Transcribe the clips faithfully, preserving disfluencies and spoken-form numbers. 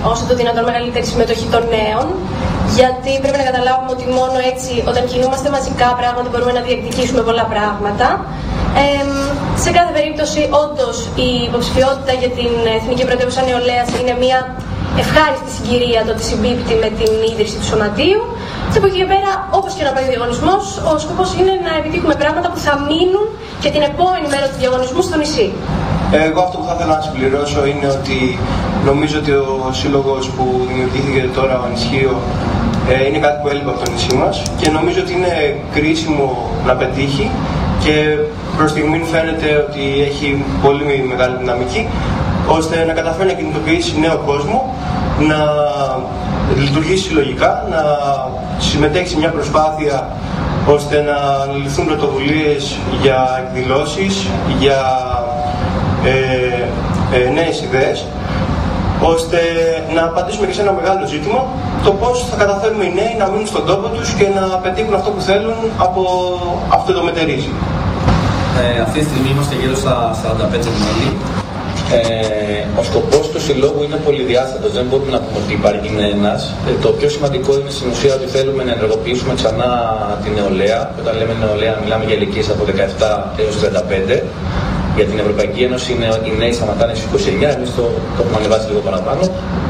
όσο το δυνατόν μεγαλύτερη συμμετοχή των νέων. Γιατί πρέπει να καταλάβουμε ότι μόνο έτσι, όταν κινούμαστε μαζικά πράγματι, μπορούμε να διεκδικήσουμε πολλά πράγματα. Ε, σε κάθε περίπτωση, όντως, η υποψηφιότητα για την Εθνική Πρωτεύουσα Νεολαίας είναι μια ευχάριστη συγκυρία το ότι συμπίπτει με την ίδρυση του Σωματείου. Και από εκεί και πέρα, όπως και να πάει ο διαγωνισμός, ο σκοπός είναι να επιτύχουμε πράγματα που θα μείνουν και την επόμενη μέρα του διαγωνισμού στο νησί. Εγώ αυτό που θα ήθελα να συμπληρώσω είναι ότι νομίζω ότι ο σύλλογος που δημιουργήθηκε τώρα, ο Ανισχύο, είναι κάτι που έλειπε από το νησί μας και νομίζω ότι είναι κρίσιμο να πετύχει και προς στιγμή φαίνεται ότι έχει πολύ μεγάλη δυναμική ώστε να καταφέρει να κινητοποιήσει νέο κόσμο, να λειτουργήσει συλλογικά, να συμμετέχει σε μια προσπάθεια ώστε να ληφθούν πρωτοβουλίες για εκδηλώσεις, για ε, ε, νέες ιδέες, ώστε να απαντήσουμε και σε ένα μεγάλο ζήτημα, το πώς θα καταφέρουμε οι νέοι να μείνουν στον τόπο τους και να πετύχουν αυτό που θέλουν από αυτό το μετερίζει. Ε, αυτή τη στιγμή είμαστε γύρω στα σαράντα πέντε μέλη. Ε, ο σκοπός του συλλόγου είναι πολυδιάστατος, δεν μπορούμε να πούμε ότι υπάρχει ένας. Ε, το πιο σημαντικό είναι στην ουσία ότι θέλουμε να ενεργοποιήσουμε ξανά την νεολαία. Και όταν λέμε νεολαία, μιλάμε για ηλικίες από δεκαεπτά έως τριάντα πέντε. Για την Ευρωπαϊκή Ένωση οι νέοι σταματάνε στις είκοσι εννιά, εμείς το, το έχουμε ανεβάσει λίγο παραπάνω.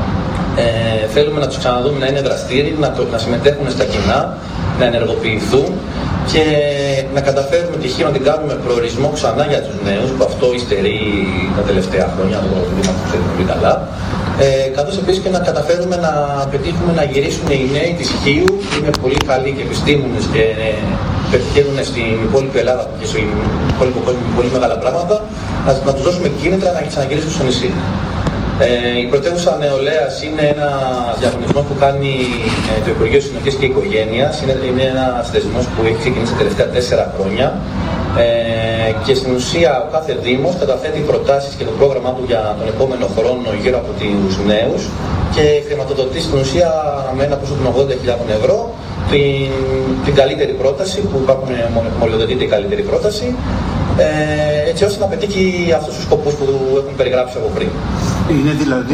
Ε, θέλουμε να τους ξαναδούμε να είναι δραστήριοι, να, το, να συμμετέχουν στα κοινά, να ενεργοποιηθούν και να καταφέρουμε τυχείο να την κάνουμε προορισμό ξανά για τους νέους, που αυτό υστερεί τα τελευταία χρόνια, το πρόβλημα που ξέρουμε πολύ καλά. Ε, καθώς επίσης και να καταφέρουμε να πετύχουμε να γυρίσουν οι νέοι της Χίου, που είναι πολύ καλοί και επιστήμονες και πετυχαίνουν στην υπόλοιπη Ελλάδα και στην υπόλοιπο κόσμο πολύ μεγάλα πράγματα, να, να τους δώσουμε κίνητρα να ξαναγυρίσουν στο νησί. Ε, η Πρωτεύουσα Νεολαίας είναι ένα διαγωνισμό που κάνει ε, το Υπουργείο Συνοχής και Οικογένειας. Είναι, είναι ένας θεσμός που έχει ξεκινήσει τα τελευταία τέσσερα χρόνια. Ε, και στην ουσία ο κάθε Δήμος καταθέτει προτάσεις και το πρόγραμμά του για τον επόμενο χρόνο γύρω από τους νέους και χρηματοδοτεί στην ουσία με ένα ποσό των ογδόντα χιλιάδες ευρώ την, την καλύτερη πρόταση, που υπάρχουν μολυοδοτείται η καλύτερη πρόταση, ε, έτσι ώστε να πετύχει αυτούς τους σκοπούς που έχουν περιγράψει από πριν. Είναι δηλαδή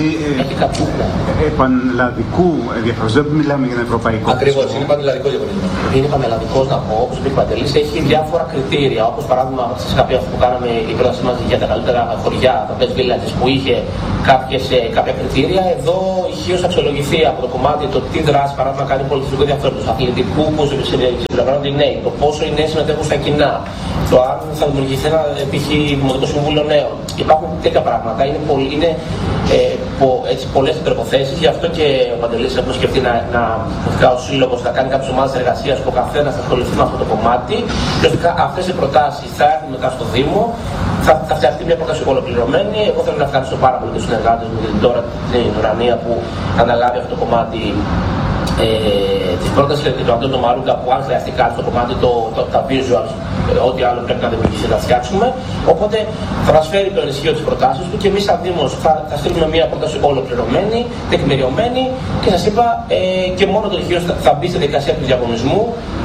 ε, πανελλαδικού ενδιαφέροντος, δεν μιλάμε για ένα ευρωπαϊκό. Ακριβώς, είναι πανελλαδικό διαγωνισμό. Είναι πανελλαδικός, να πω, όπως είπε ο Παντελής, έχει διάφορα κριτήρια. Όπως παράδειγμα, σας είχα πει αυτό που κάναμε η πρόταση μας για τα καλύτερα χωριά, τα best villages, που είχε κάποιες, κάποια κριτήρια. Εδώ ηχείως αξιολογηθεί από το κομμάτι το τι δράση παράδειγμα κάνει πολιτιστικό ενδιαφέρον, του αθλητικού, που συμπεριλαμβάνονται οι νέοι, το πόσο οι νέοι συμμετέχουν στα κοινά, το αν θα δημιουργηθεί ένα π.χ. Δημοτικό Συμβούλιο Νέων. Υπάρχουν τέτοια πράγματα. Είναι, πολύ, είναι ε, πο, έτσι, πολλές προϋποθέσεις, γι' αυτό και ο Παντελής έχουμε σκεφτεί να, να, να ο Σύλλογος να κάνει κάποιες ομάδες εργασίας που ο καθένας θα ασχοληθεί με αυτό το κομμάτι. Και ουσιαστικά αυτές οι προτάσεις θα έρθουν μετά στο Δήμο, θα, θα φτιαχτεί μια πρόταση ολοκληρωμένη. Εγώ θέλω να ευχαριστήσω πάρα πολύ τους συνεργάτες μου και τώρα την Ουρανία που αναλάβει αυτό το κομμάτι. Ε, της πρότασης και του Αντώνη Μαρούγκα, που αν χρειαστεί κάτι στο κομμάτι το, το, τα visuals, ό,τι άλλο πρέπει να δημιουργήσει να φτιάξουμε. Οπότε θα μας φέρει το ενισχύο της προτάσεως του και εμείς σαν Δήμος θα, θα στείλουμε μια πρόταση ολοκληρωμένη, τεκμηριωμένη και σας είπα ε, και μόνο το ενισχύο θα, θα μπει στη διαδικασία του διαγωνισμού.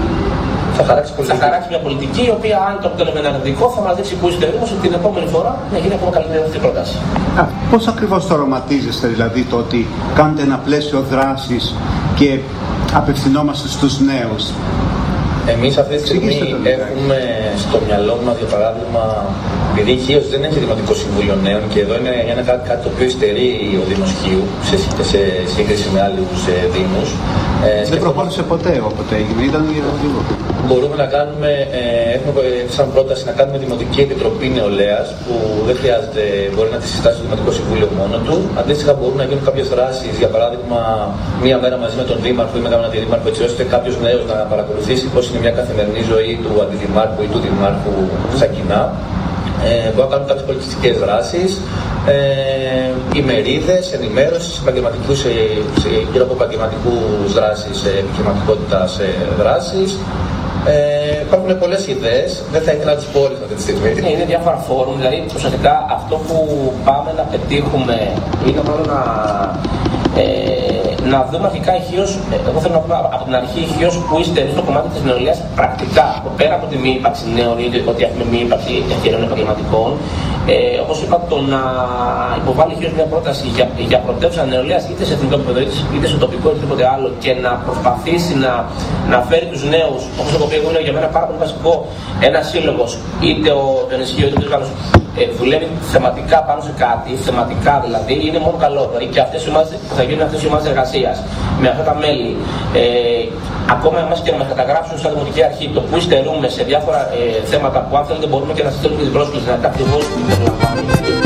Θα χαράξει, θα χαράξει μια πολιτική, η οποία αν το αποτέλεσμα είναι αρνητικό θα μας δείξει που υστερούμε ώστε την επόμενη φορά να γίνει ακόμα καλύτερη αυτή η πρόταση. Α, πώς ακριβώς το οραματίζεστε, δηλαδή, το ότι κάνετε ένα πλαίσιο δράσης και απευθυνόμαστε στους νέους? Εμείς αυτή τη στιγμή έχουμε στο μυαλό μας, για παράδειγμα, επειδή η Χίος δεν έχει Δημοτικό Συμβούλιο Νέων και εδώ είναι ένα κάτι, κάτι το οποίο υστερεί ο Δήμος Χίου σε, σε σύγκριση με άλλους ε, Δήμους. Ε, δεν προχώρησε ποτέ όποτε έγινε, ήταν λίγο. Μπορούμε να κάνουμε, ε, έχουμε σαν πρόταση να κάνουμε Δημοτική Επιτροπή Νεολαίας, που δεν χρειάζεται, μπορεί να τη συστάσει το Δημοτικό Συμβούλιο μόνο του. Αντίστοιχα, μπορούν να γίνουν κάποιες δράσεις, για παράδειγμα, μία μέρα μαζί με τον Δήμαρχο ή με τον Αντιδήμαρχο, έτσι ώστε κάποιος νέος να παρακολουθήσει πώς είναι μια καθημερινή ζωή του Αντιδημάρχου ή του Δημάρχου στα κοινά. Ε, μπορούν να κάνουν κάποιες πολιτιστικές δράσεις, ε, ημερίδες, ενημέρωσης, επαγγελματικούς, ε, γύρω από επαγγελματικούς δράσεις, ε, επιχειρηματικότητας ε, δράσεις. Ε, υπάρχουν πολλές ιδέες, δεν θα ήθελα να τις πω όλες αυτή τη στιγμή. Ναι, είναι διάφορα φόρουμ, δηλαδή ουσιαστικά αυτό που πάμε να πετύχουμε είναι μόνο να, ε, να δούμε αρχικά ηχείως, εγώ θέλω να πούμε από την αρχή ηχείως που υστερεί στο κομμάτι της νεολαίας πρακτικά, πέρα από τη μη ύπαρξη νέων ή ότι έχουμε μη ύπαρξη ευκαιριών επαγγελματικών, Ε, όπως είπα, το να υποβάλει χείρος μια πρόταση για, για πρωτεύουσα νεολαίας είτε σε εθνικό επίπεδο είτε σε τοπικό είτε οτιδήποτε άλλο και να προσπαθήσει να, να φέρει τους νέους, όπως το οποίο είναι για μένα πάρα πολύ βασικό, ένα σύλλογος, είτε ο ενισχύο είτε ο άλλος, ε, δουλεύει θεματικά πάνω σε κάτι, θεματικά δηλαδή, είναι μόνο καλό. Δηλαδή και αυτές οι ομάδες που θα γίνουν αυτές οι ομάδες εργασίας με αυτά τα μέλη, ε, ακόμα εμάς και να μας καταγράψουν στα Δημοτική Αρχή το που υστερούμε σε διάφορα ε, θέματα που αν θέλετε μπορούμε και να στείλουμε την πρόσκληση να τα ακριβώς που περιλαμβάνει.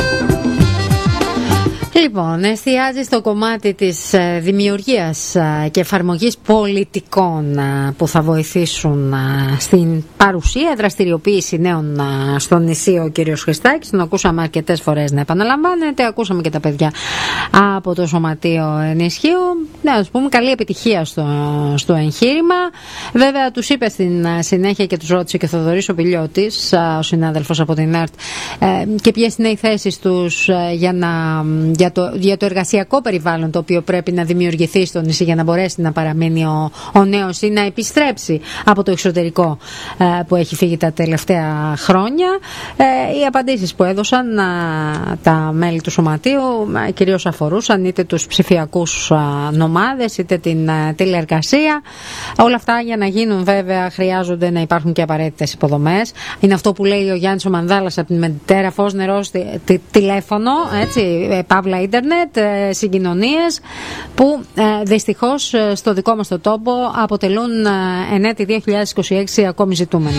Λοιπόν, εστιάζει στο κομμάτι της δημιουργίας και εφαρμογής πολιτικών που θα βοηθήσουν στην παρουσία, δραστηριοποίηση νέων στο νησί ο κύριος Χριστάκης. Τον ακούσαμε αρκετές φορές να επαναλαμβάνεται. Ακούσαμε και τα παιδιά από το Σωματείο Ενισχύου. Ναι, ας πούμε, καλή επιτυχία στο, στο εγχείρημα. Βέβαια, τους είπε στην συνέχεια και τους ρώτησε και ο Θοδωρής ο Πηλιώτης, ο συνάδελφος από την ΕΡΤ, και ποιες είναι οι θέσεις τους για να... Για το, για το εργασιακό περιβάλλον το οποίο πρέπει να δημιουργηθεί στο νησί για να μπορέσει να παραμείνει ο, ο νέος ή να επιστρέψει από το εξωτερικό ε, που έχει φύγει τα τελευταία χρόνια. Ε, οι απαντήσεις που έδωσαν ε, τα μέλη του Σωματείου ε, κυρίως αφορούσαν είτε τους ψηφιακούς ε, νομάδες είτε την ε, τηλεεργασία. Όλα αυτά για να γίνουν βέβαια χρειάζονται να υπάρχουν και απαραίτητες υποδομές. Είναι αυτό που λέει ο Γιάννης ο Μανδάλας από την Μετέρα, φως, νερό, τι, τι, τηλέφωνο, έτσι, ε, παύλα ίντερνετ, ε, συγκοινωνίες που ε, δυστυχώς ε, στο δικό μας το τόπο αποτελούν ε, εν έτη δύο χιλιάδες είκοσι έξι ακόμη ζητούμενα.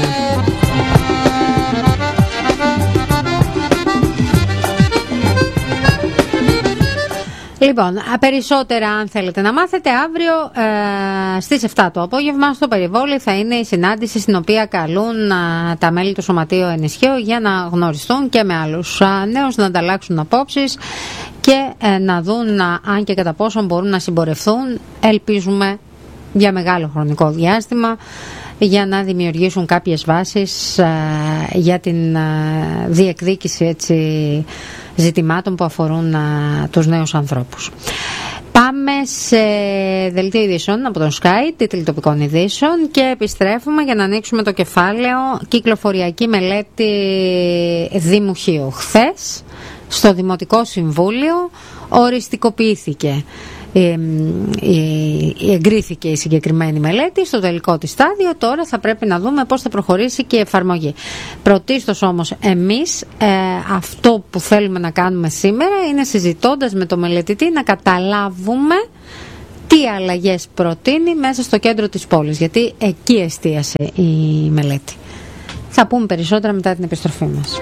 Λοιπόν, περισσότερα αν θέλετε να μάθετε, αύριο ε, στις επτά το απόγευμα στο Περιβόλι θα είναι η συνάντηση στην οποία καλούν ε, τα μέλη του Σωματείου Ενισχύου για να γνωριστούν και με άλλους ε, νέους, να ανταλλάξουν απόψεις και ε, να δουν ε, αν και κατά πόσο μπορούν να συμπορευθούν, ελπίζουμε για μεγάλο χρονικό διάστημα, για να δημιουργήσουν κάποιες βάσεις ε, για την ε, διεκδίκηση έτσι, ζητημάτων που αφορούν α, τους νέους ανθρώπους. Πάμε σε δελτίο ειδήσεων από τον Sky, τίτλοι τοπικών ειδήσεων, και επιστρέφουμε για να ανοίξουμε το κεφάλαιο κυκλοφοριακή μελέτη Δημουχείου. Χθες στο Δημοτικό Συμβούλιο οριστικοποιήθηκε. Εγκρίθηκε η συγκεκριμένη μελέτη στο τελικό της στάδιο. Τώρα θα πρέπει να δούμε πώς θα προχωρήσει και η εφαρμογή. Πρωτίστως όμως εμείς ε, αυτό που θέλουμε να κάνουμε σήμερα είναι, συζητώντας με το μελετητή, να καταλάβουμε τι αλλαγές προτείνει μέσα στο κέντρο της πόλης, γιατί εκεί εστίασε η μελέτη. Θα πούμε περισσότερα μετά την επιστροφή μας.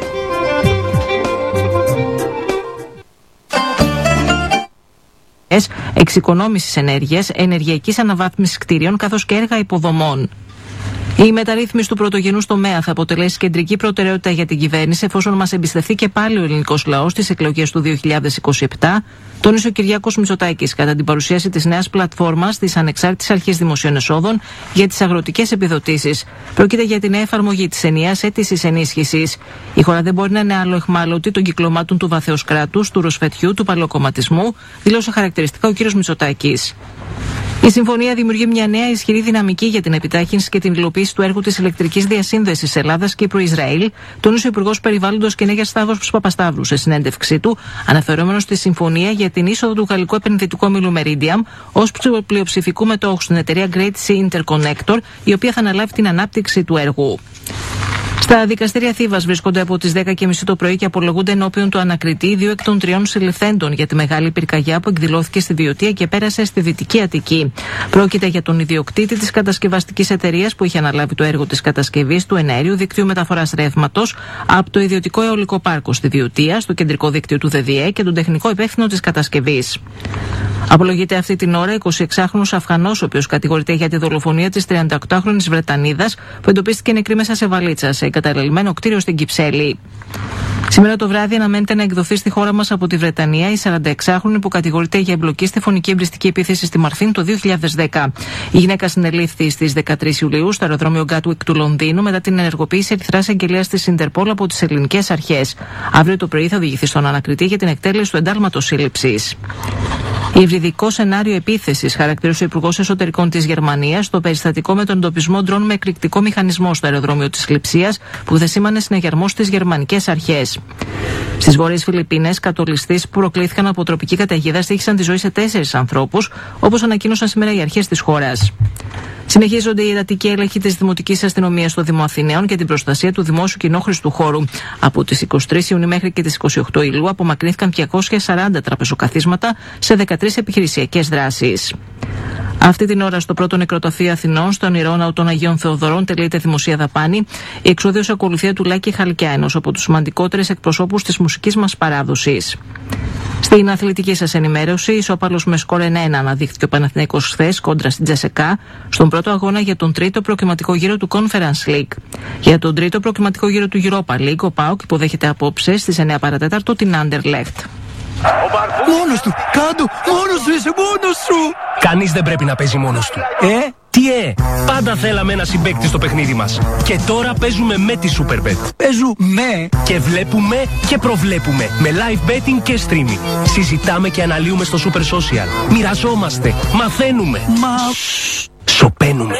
Εξοικονόμησης ενέργειας, ενεργειακής αναβάθμισης κτίριων καθώς και έργα υποδομών. Η μεταρρύθμιση του πρωτογενούς τομέα θα αποτελέσει κεντρική προτεραιότητα για την κυβέρνηση, εφόσον μας εμπιστευτεί και πάλι ο ελληνικός λαός στις εκλογές του δύο χιλιάδες είκοσι επτά, τόνισε ο Κυριάκος Μητσοτάκης κατά την παρουσίαση της νέας πλατφόρμας της Ανεξάρτητης Αρχής Δημοσίων Εσόδων για τις αγροτικές επιδοτήσεις. Πρόκειται για την νέα εφαρμογή της ενιαίας αίτησης ενίσχυσης. Η χώρα δεν μπορεί να είναι άλλο αιχμάλωτη των κυκλωμάτων του βαθέως κράτους, του ροσφετιού, του παλαιοκομματισμού, δήλωσε χαρακτηριστικά ο κ. Μητσοτάκης. Η συμφωνία δημιουργεί μια νέα ισχυρή δυναμική για την επιτάχυνση και την υλοποίηση του έργου της ηλεκτρικής διασύνδεσης ελλάδας Κύπρου-Ισραήλ, τόνισε ο Υπουργός Περιβάλλοντος και Ενέργειας Σταύρος Παπασταύρου σε συνέντευξή του, αναφερόμενος στη συμφωνία για την είσοδο του γαλλικού επενδυτικού ομίλου Meridiam ως πλειοψηφικού μετόχου στην εταιρεία Great Sea Interconnector, η οποία θα αναλάβει την ανάπτυξη του έργου. Στα δικαστήρια Θήβας βρίσκονται από τις δέκα και μισή το πρωί και απολογούνται ενώπιον του ανακριτή δύο εκ των τριών συλληφθέντων για τη μεγάλη πυρκαγιά που εκδηλώθηκε στη Βιωτία και πέρασε στη Δυτική Αττική. Πρόκειται για τον ιδιοκτήτη της κατασκευαστικής εταιρείας που είχε αναλάβει το έργο της κατασκευής του εναέριου δικτύου μεταφοράς ρεύματος από το ιδιωτικό αιωλικό πάρκο στη Βιωτία, στο κεντρικό δίκτυο του ΔΔΕ και τον τεχνικό υπεύθυνο της κατασκευής. Απολογείται αυτή την ώρα εικοσιεξάχρονος Αφγανός, ο οποίος κατηγορείται για τη δολοφονία της τριανταοκτάχρονης Βρετανίδας που εντοπίστηκε νεκρή μέσα σε βαλίτσα σε εγκαταλελειμμένο κτίριο στην Κυψέλη. Σήμερα το βράδυ αναμένεται να εκδοθεί στη χώρα μας από τη Βρετανία η σαρανταεξάχρονη που κατηγορείται για εμπλοκή στη φωνική εμπριστική επίθεση στη Μαρθίν το δύο χιλιάδες δέκα. Η γυναίκα συνελήφθη στις δεκατρείς Ιουλίου στο αεροδρόμιο Γκάτουικ του Λονδίνου μετά την ενεργοποίηση ερυθράς αγγελίας της Ιντερπόλ από τις ελληνικές αρχές. Αύριο το πρωί θα οδηγηθεί στον ανακριτή για την εκτέλεση του εντάλματος σύλληψης. Υβριδικό σενάριο επίθεσης, χαρακτήρισε ο Υπουργός Εσωτερικών της Γερμανίας το περιστατικό με τον εντοπισμό ντρόν με εκρηκτικό μηχανισμό στο αεροδρόμιο της Λειψίας, που δεσήμανε συναγερμό στις γερμανικές αρχές. Στις Βόρειες Φιλιππίνες, κατολιστείς που προκλήθηκαν από τροπική καταιγίδα στοίχησαν τη ζωή σε τέσσερις ανθρώπους, όπως ανακοίνωσαν σήμερα οι αρχές της χώρας. Συνεχίζονται οι εντατικοί έλεγχοι της Δημοτικής Αστυνομίας στο Δήμο Αθηναίων για την προστασία του δημόσιου κοινόχρηστου χώρου. Από τις εικοστή τρίτη Ιουνίου μέχρι και τις εικοστή ογδόη Ιουλίου απομακρύνθηκαν διακόσια σαράντα τραπεζοκαθίσματα σε δεκατρείς επιχειρησιακές δράσεις. Αυτή την ώρα στο πρώτο νεκροταφείο Αθηνών, στον Ηρώναο των Αγίων Θεοδωρών, τελείται δημοσία δαπάνη. Η εξόδιος ακολουθία του Λάκη Χαλκιά, ενός από τους σημαντικότερους εκπροσώπους της μουσικής μας παράδοσης. Στην αθλητική σας ενημέρωση, ισόπαλος με σκορ ένα ένα αναδείχθηκε ο Παναθηναϊκός χθες κόντρα στην Τζεσεκά στον πρώτο αγώνα για τον τρίτο προκριματικό γύρο του Conference League. Για τον τρίτο προκριματικό γύρο του Europa League, ο ΠΑΟΚ υποδέχεται απόψε στις εννιά παρά τέταρτο την Anderlecht. Μόνος του! Κάντο! Μόνος του! Είσαι μόνος σου! Κανείς δεν πρέπει να παίζει μόνος του. Ε? Τι ε? Πάντα θέλαμε ένα συμπαίκτη στο παιχνίδι μας. Και τώρα παίζουμε με τη Superbet. Παίζουμε και βλέπουμε και προβλέπουμε. Με live betting και streaming. Συζητάμε και αναλύουμε στο Super Social. Μοιραζόμαστε. Μαθαίνουμε. Μα... Σοπαίνουμε.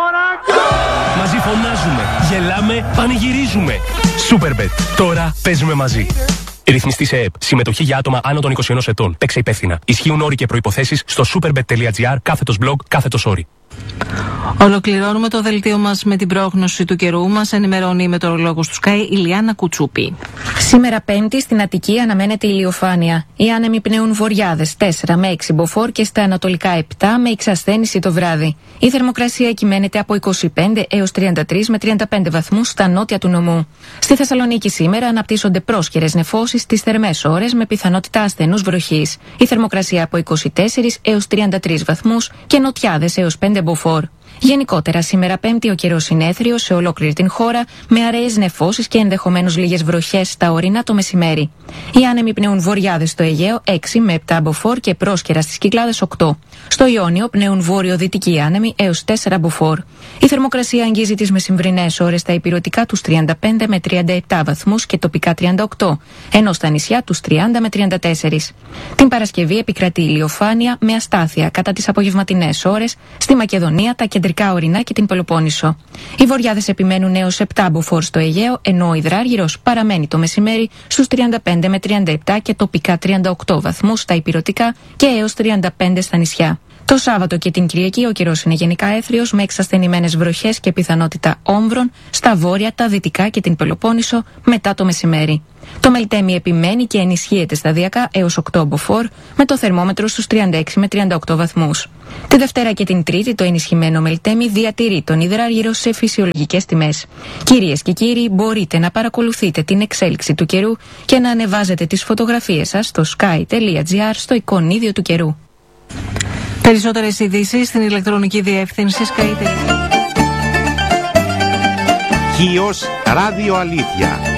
Μαζί φωνάζουμε. Γελάμε. Πανηγυρίζουμε. Superbet. Τώρα παίζουμε μαζί. Ρυθμιστή σε ΕΕΠ. Συμμετοχή για άτομα άνω των είκοσι ενός ετών. Παίξε υπεύθυνα. Ισχύουν όροι και προϋποθέσεις στο superbet.gr κάθετος blog κάθετος όροι. Ολοκληρώνουμε το δελτίο μας με την πρόγνωση του καιρού. Μας ενημερώνει η μετεωρολόγος του Sky Ηλιάνα Κουτσούπη. Σήμερα Πέμπτη στην Αττική αναμένεται ηλιοφάνεια. Οι άνεμοι πνέουν βορειάδες τέσσερα με έξι μποφόρ και στα ανατολικά επτά με εξασθένηση το βράδυ. Η θερμοκρασία κυμαίνεται από είκοσι πέντε έως τριάντα τρεις με τριάντα πέντε βαθμούς στα νότια του νομού. Στη Θεσσαλονίκη σήμερα αναπτύσσονται πρόσχερες νεφώσεις στις θερμές ώρες με πιθανότητα ασθενούς βροχής. Η θερμοκρασία από είκοσι τέσσερα έως τριάντα τρεις βαθμούς και νοτιάδες έως πέντε μποφόρ. Γενικότερα, σήμερα Πέμπτη ο καιρός είναι έθριος σε ολόκληρη την χώρα, με αραιές νεφώσεις και ενδεχομένως λίγες βροχές στα ορεινά το μεσημέρι. Οι άνεμοι πνέουν βορειάδες στο Αιγαίο έξι με επτά μποφόρ και πρόσκαιρα στις Κυκλάδες οκτώ. Στο Ιόνιο πνέουν βόρειο-δυτικοί άνεμοι έως τέσσερα μποφόρ. Η θερμοκρασία αγγίζει τις μεσημβρινές ώρες στα ηπειρωτικά τους τριάντα πέντε με τριάντα επτά βαθμούς και τοπικά τριάντα οκτώ, ενώ στα νησιά τους τριάντα με τριάντα τέσσερα. Την Παρασκευή επικρατεί ηλιοφάνεια με αστάθεια κατά τις απογευματινές ώρες στη Μακεδονία, τα κεντρικά ορεινά και την Πελοπόννησο. Οι βορειάδες επιμένουν έως επτά μποφόρ στο Αιγαίο, ενώ ο υδράργυρος παραμένει το μεσημέρι στους τριάντα πέντε με τριάντα επτά και τοπικά τριάντα οκτώ βαθμούς στα ηπειρωτικά και έως τριάντα πέντε στα νησιά. Το Σάββατο και την Κυριακή ο καιρός είναι γενικά έθριος με εξασθενημένες βροχές και πιθανότητα όμβρων στα βόρεια, τα δυτικά και την Πελοπόννησο μετά το μεσημέρι. Το Μελτέμι επιμένει και ενισχύεται σταδιακά έως οκτώ μποφόρ με το θερμόμετρο στους τριάντα έξι με τριάντα οκτώ βαθμούς. Τη Δευτέρα και την Τρίτη το ενισχυμένο Μελτέμι διατηρεί τον υδράργυρο σε φυσιολογικές τιμές. Κυρίες και κύριοι, μπορείτε να παρακολουθείτε την εξέλιξη του καιρού και να ανεβάζετε τις φωτογραφίες σας στο sky.gr στο εικονίδιο του καιρού. Περισσότερες ειδήσεις στην ηλεκτρονική διεύθυνση sky. Χίος Ράδιο Αλήθεια.